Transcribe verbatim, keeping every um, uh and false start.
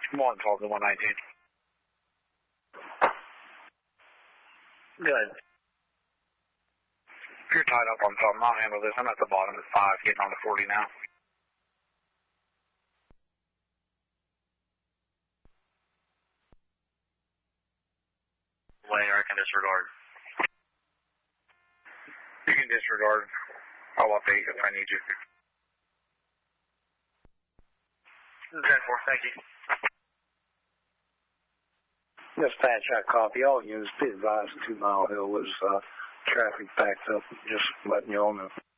one twelve to one nineteen. Good. If you're tied up on something, I'll handle this. I'm at the bottom at five, getting on to forty now. Lane, I can disregard. You can disregard. I'll update if I need you. ten four, thank you. Dispatch, I copy. All units be advised Two Mile Hill was uh, traffic backed up. Just letting you all know.